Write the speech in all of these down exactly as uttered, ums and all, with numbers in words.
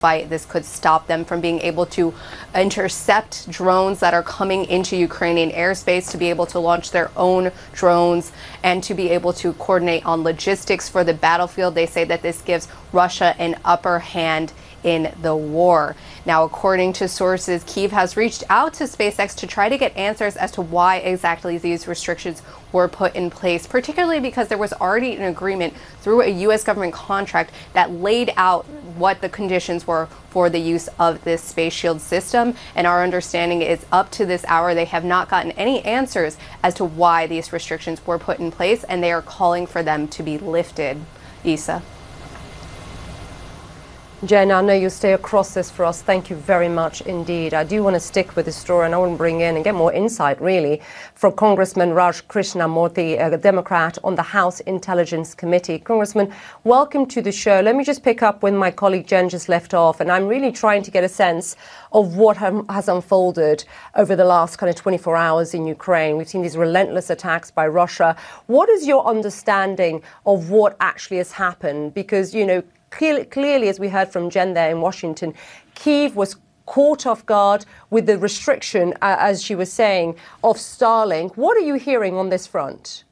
fight. This could stop them from being able to intercept drones that are coming into Ukrainian airspace, to be able to launch their own drones, and to be able to coordinate on logistics for the battlefield. They say that this gives Russia an upper hand in the war. Now, according to sources, Kyiv has reached out to SpaceX to try to get answers as to why exactly these restrictions were put in place, particularly because there was already an agreement through a U S government contract that laid out what the conditions were for the use of this Space Shield system. And our understanding is, up to this hour, they have not gotten any answers as to why these restrictions were put in place, and they are calling for them to be lifted. Isa. Jen, I know you stay across this for us. Thank you very much indeed. I do want to stick with the story, and I want to bring in and get more insight, really, from Congressman Raj Krishnamurthy, a Democrat on the House Intelligence Committee. Congressman, welcome to the show. Let me just pick up when my colleague Jen just left off, and I'm really trying to get a sense of what has unfolded over the last kind of twenty-four hours in Ukraine. We've seen these relentless attacks by Russia. What is your understanding of what actually has happened? Because, you know, Clearly, clearly, as we heard from Jen there in Washington, Kyiv was caught off guard with the restriction, uh, as she was saying, of Starlink. What are you hearing on this front?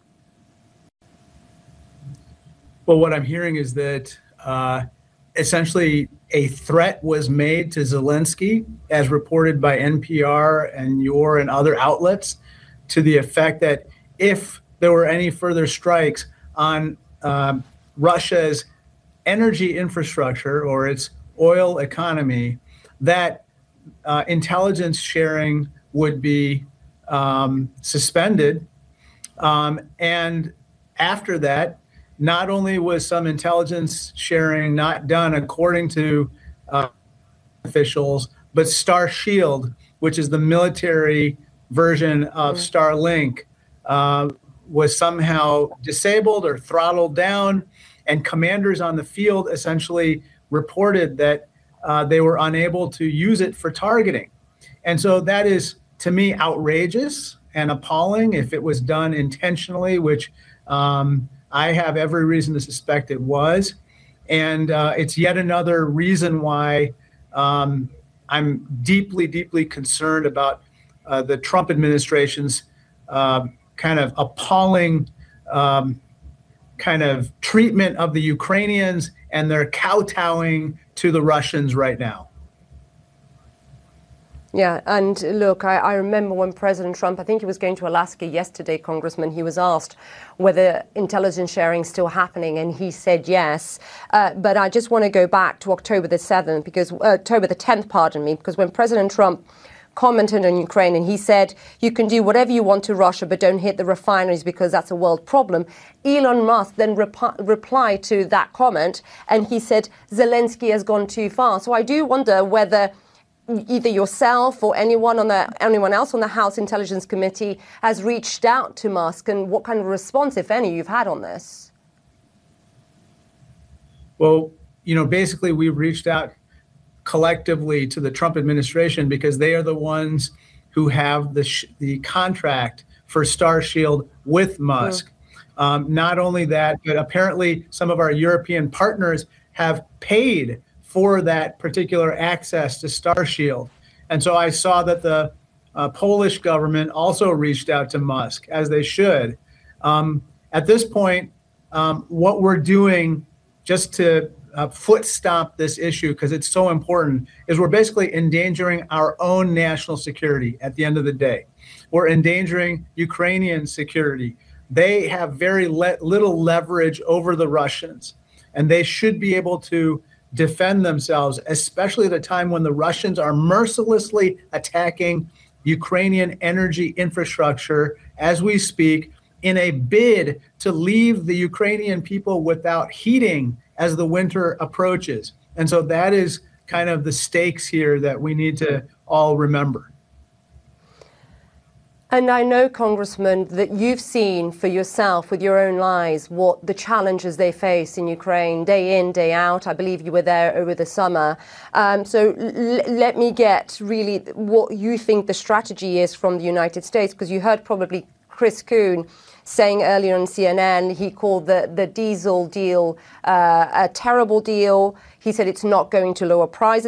Well, what I'm hearing is that uh, essentially a threat was made to Zelensky, as reported by N P R and your and other outlets, to the effect that if there were any further strikes on um, Russia's energy infrastructure or its oil economy, that uh, intelligence sharing would be um, suspended. Um, and after that, not only was some intelligence sharing not done according to uh, officials, but Star Shield, which is the military version of mm-hmm. Starlink, uh, was somehow disabled or throttled down. And commanders on the field essentially reported that uh, they were unable to use it for targeting. And so that is, to me, outrageous and appalling if it was done intentionally, which um, I have every reason to suspect it was. And uh, it's yet another reason why um, I'm deeply, deeply concerned about uh, the Trump administration's uh, kind of appalling um, kind of treatment of the Ukrainians and their kowtowing to the Russians right now. Yeah, and look, I, I remember when President Trump, I think he was going to Alaska yesterday, Congressman, he was asked whether intelligence sharing is still happening, and he said yes. Uh, but I just want to go back to October the seventh, because uh, October the tenth, pardon me, because when President Trump commented on Ukraine and he said, you can do whatever you want to Russia, but don't hit the refineries because that's a world problem. Elon Musk then rep- replied to that comment and he said, Zelensky has gone too far. So I do wonder whether either yourself or anyone on the anyone else on the House Intelligence Committee has reached out to Musk, and what kind of response, if any, you've had on this. Well, you know, basically we've reached out collectively to the Trump administration because they are the ones who have the sh- the contract for Star Shield with Musk. Mm. Um, not only that, but apparently some of our European partners have paid for that particular access to Star Shield. And so I saw that the uh, Polish government also reached out to Musk, as they should. Um, at this point, um, what we're doing just to Uh, foot stomp this issue, because it's so important, is we're basically endangering our own national security at the end of the day. We're endangering Ukrainian security. They have very le- little leverage over the Russians, and they should be able to defend themselves, especially at a time when the Russians are mercilessly attacking Ukrainian energy infrastructure as we speak, in a bid to leave the Ukrainian people without heating as the winter approaches. And so that is kind of the stakes here that we need to all remember. And I know, Congressman, that you've seen for yourself with your own eyes what the challenges they face in Ukraine day in, day out. I believe you were there over the summer. Um, so l- let me get really what you think the strategy is from the United States, because you heard probably Chris Coons saying earlier on C N N, he called the, the diesel deal uh, a terrible deal. He said it's not going to lower prices.